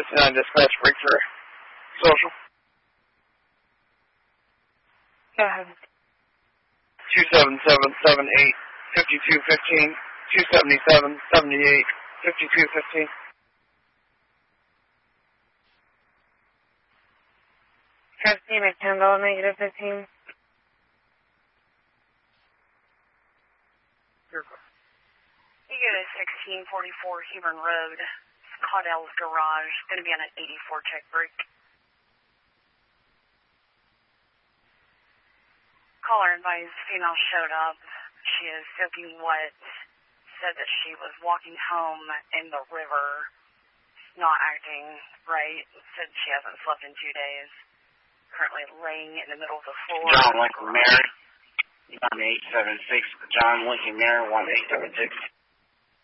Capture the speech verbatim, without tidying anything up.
fifty-nine dispatch breakthrough. Social. Go ahead. two seven seven seven eight five two one five, two seven seven seven eight five two one five. Trustee McKendall, negative fifteen. You go to sixteen forty-four Hebron Road, Caudell's Garage. It's going to be on an eighty-four check break. Caller advised female showed up. She is soaking wet. Said that she was walking home in the river, not acting right. Said she hasn't slept in two days. Currently laying in the middle of the floor. John Lincoln Mary, one eight seven six. John Lincoln Mary, one eight seven six.